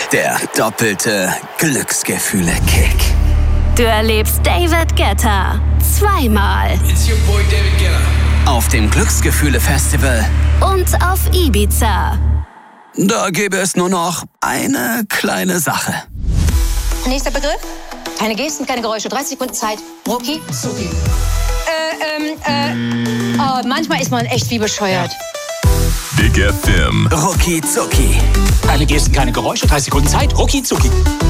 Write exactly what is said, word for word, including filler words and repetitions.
der doppelte Glücksgefühle-Kick. Du erlebst David Guetta zweimal. It's your boy David Guetta. Auf dem Glücksgefühle-Festival Und auf Ibiza. Da gäbe es nur noch eine kleine Sache. Nächster Begriff. Keine Gesten, keine Geräusche. dreißig Sekunden Zeit. Rucki zucki. Äh, ähm, äh. Oh, manchmal ist man echt wie bescheuert. Big F M. Rucki zucki. Keine Gesten, keine Geräusche, dreißig Sekunden Zeit, rucki zucki.